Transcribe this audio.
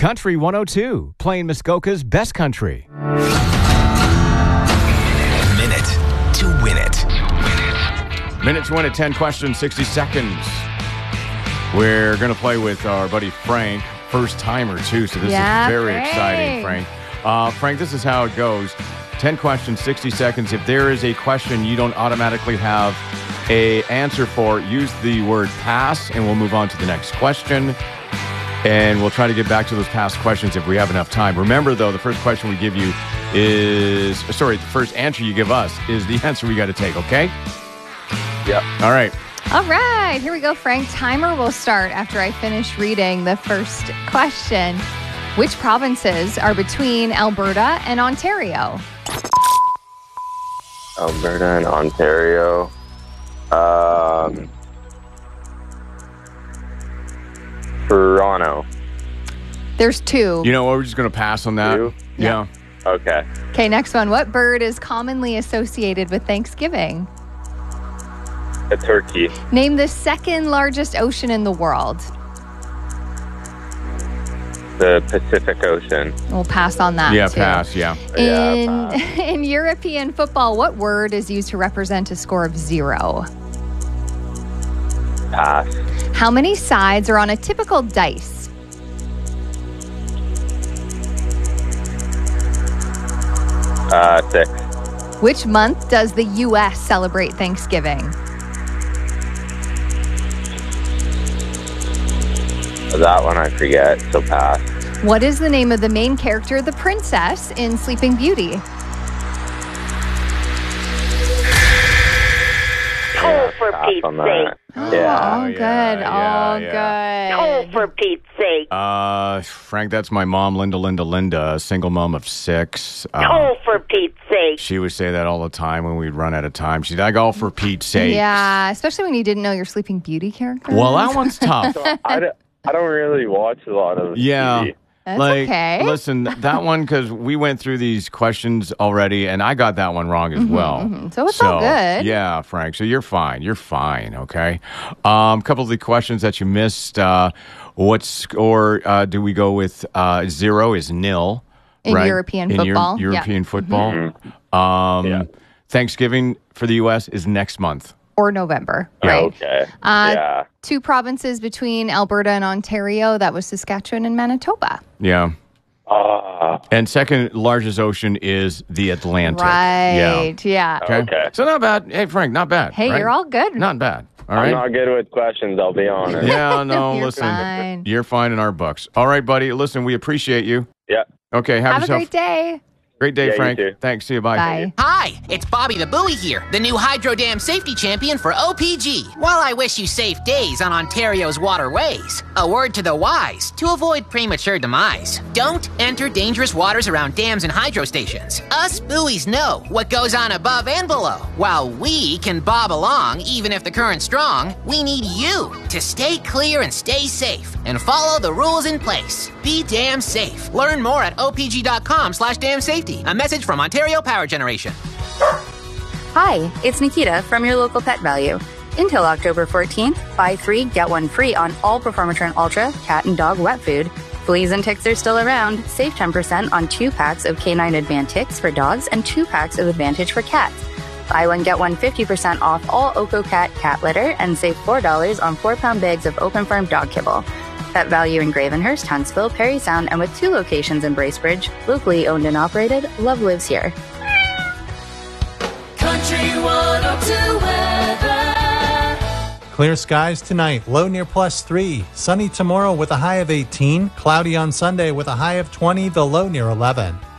Country 102, playing Muskoka's best country. Minute to win it. Minute to win it, 10 questions, 60 seconds. We're going to play with our buddy Frank, first timer too, so this is very exciting, Frank. Frank, this is how it goes. 10 questions, 60 seconds. If there is a question you don't automatically have an answer for, use the word pass, and we'll move on to the next question. And we'll try to get back to those past questions if we have enough time. Remember, though, the first question we give you the first answer you give us is the answer we got to take, okay? Yep. All right. All right, here we go, Frank. Timer will start after I finish reading the first question. Which provinces are between Alberta and Ontario? Alberta and Ontario. Toronto. There's two. You know what? We're just going to pass on that. Two? Yeah. Okay. Okay, next one. What bird is commonly associated with Thanksgiving? A turkey. Name the second largest ocean in the world. The Pacific Ocean. We'll pass on that, Yeah, too. pass, yeah. In European football, what word is used to represent a score of 0? Pass. How many sides are on a typical dice? 6. Which month does the U.S. celebrate Thanksgiving? That one I forget, so pass. What is the name of the main character, the princess, in Sleeping Beauty? Oh, for Pete's sake. All good. Oh, for Pete's sake. Frank, that's my mom, Linda, a single mom of 6. Oh, for Pete's sake. She would say that all the time when we'd run out of time. She'd like, oh, for Pete's sake. Yeah, especially when you didn't know your Sleeping Beauty character. Well, that one's tough. I don't really watch a lot of TV. That's okay. Listen, that one, because we went through these questions already, and I got that one wrong as well. So it's all good. Yeah, Frank. So you're fine. You're fine, okay? A couple of the questions that you missed. What score do we go with? 0 is nil. In right? European football. European football. Thanksgiving for the U.S. is next month. Or November, right? Okay. 2 provinces between Alberta and Ontario. That was Saskatchewan and Manitoba. Yeah. And second largest ocean is the Atlantic. Right. Yeah. Okay. So not bad. Hey, Frank, not bad. Hey, right? you're all good. Not bad. All I'm right. not good with questions, I'll be honest. Yeah, no, You're listen. fine. You're fine in our books. All right, buddy. Listen, we appreciate you. Yeah. Okay, have Have a yourself great day. great day, Yeah, you Frank. too. Thanks. See you. Bye. Bye. Hi, it's Bobby the Buoy here, the new Hydro Dam safety champion for OPG. While I wish you safe days on Ontario's waterways, a word to the wise to avoid premature demise. Don't enter dangerous waters around dams and hydro stations. Us buoys know what goes on above and below. While we can bob along even if the current's strong, we need you to stay clear and stay safe and follow the rules in place. Be damn safe. Learn more at opg.com/damsafety. A message from Ontario Power Generation. Hi, it's Nikita from your local Pet Value. Until October 14th, buy 3, get 1 free on all Performatrin Ultra cat and dog wet food. Fleas and ticks are still around. Save 10% on 2 packs of K9 Advantix for dogs and 2 packs of Advantage for cats. Buy 1, get 1 50% off all OcoCat cat litter and save $4 on 4-pound bags of Open Farm dog kibble. Pet Value in Gravenhurst, Huntsville, Perry Sound, and with 2 locations in Bracebridge, locally owned and operated, love lives here. Country 102 weather. Clear skies tonight, low near +3. Sunny tomorrow with a high of 18. Cloudy on Sunday with a high of 20, the low near 11.